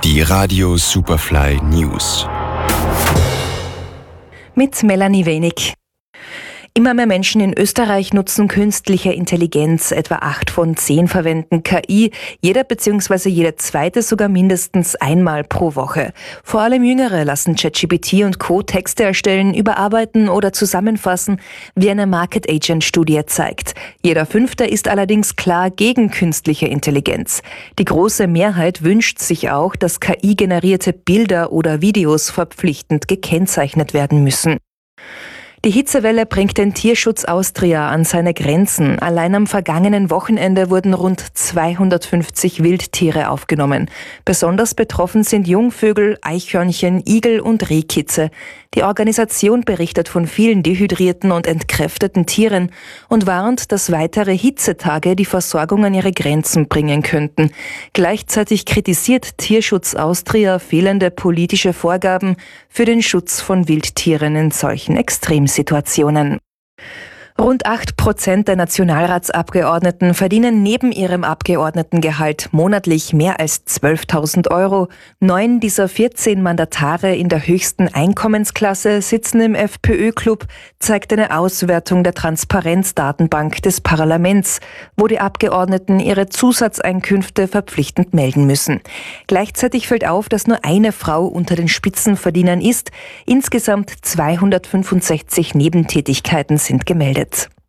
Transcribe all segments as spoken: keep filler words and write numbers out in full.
Die Radio Superfly News. Mit Melanie Wenig. Immer mehr Menschen in Österreich nutzen künstliche Intelligenz. Etwa acht von zehn verwenden K I. Jeder bzw. jeder zweite sogar mindestens einmal pro Woche. Vor allem Jüngere lassen ChatGPT und Co. Texte erstellen, überarbeiten oder zusammenfassen, wie eine Market Agent Studie zeigt. Jeder Fünfte ist allerdings klar gegen künstliche Intelligenz. Die große Mehrheit wünscht sich auch, dass K I-generierte Bilder oder Videos verpflichtend gekennzeichnet werden müssen. Die Hitzewelle bringt den Tierschutz Austria an seine Grenzen. Allein am vergangenen Wochenende wurden rund zweihundertfünfzig Wildtiere aufgenommen. Besonders betroffen sind Jungvögel, Eichhörnchen, Igel und Rehkitze. Die Organisation berichtet von vielen dehydrierten und entkräfteten Tieren und warnt, dass weitere Hitzetage die Versorgung an ihre Grenzen bringen könnten. Gleichzeitig kritisiert Tierschutz Austria fehlende politische Vorgaben für den Schutz von Wildtieren in solchen Extremsituationen. Rund acht Prozent der Nationalratsabgeordneten verdienen neben ihrem Abgeordnetengehalt monatlich mehr als zwölftausend Euro. Neun dieser vierzehn Mandatare in der höchsten Einkommensklasse sitzen im FPÖ-Club, zeigt eine Auswertung der Transparenzdatenbank des Parlaments, wo die Abgeordneten ihre Zusatzeinkünfte verpflichtend melden müssen. Gleichzeitig fällt auf, dass nur eine Frau unter den Spitzenverdienern ist. Insgesamt zweihundertfünfundsechzig Nebentätigkeiten sind gemeldet.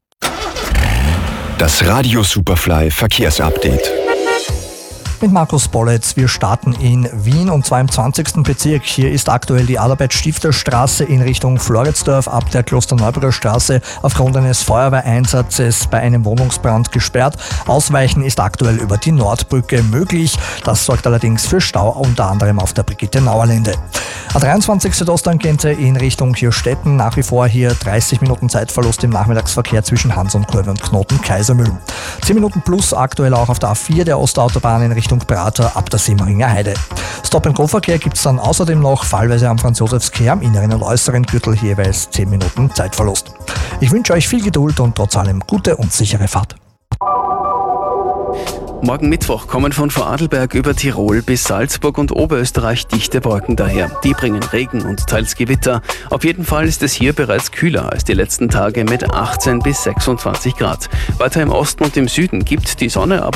Das Radio Superfly Verkehrsupdate. Mit Markus Bolletz. Wir starten in Wien und zwar im zwanzigsten Bezirk. Hier ist aktuell die Adalbert-Stifter-Straße in Richtung Floridsdorf ab der Klosterneuburger Straße aufgrund eines Feuerwehreinsatzes bei einem Wohnungsbrand gesperrt. Ausweichen ist aktuell über die Nordbrücke möglich. Das sorgt allerdings für Stau, unter anderem auf der Brigitte-Nauer-Linde. A dreiundzwanzig Südosttangente in Richtung Hirstetten. Nach wie vor hier dreißig Minuten Zeitverlust im Nachmittagsverkehr zwischen Hans und Kurve und Knoten Kaisermühlen. zehn Minuten plus aktuell auch auf der A vier der Ostautobahn in Richtung Prater ab der Simmeringer Heide. Stop-and-Go-Verkehr gibt es dann außerdem noch, fallweise am Franz-Josefs-Quai am inneren und äußeren Gürtel jeweils zehn Minuten Zeitverlust. Ich wünsche euch viel Geduld und trotz allem gute und sichere Fahrt. Morgen Mittwoch kommen von Vorarlberg über Tirol bis Salzburg und Oberösterreich dichte Wolken daher. Die bringen Regen und teils Gewitter. Auf jeden Fall ist es hier bereits kühler als die letzten Tage mit achtzehn bis sechsundzwanzig Grad. Weiter im Osten und im Süden gibt die Sonne aber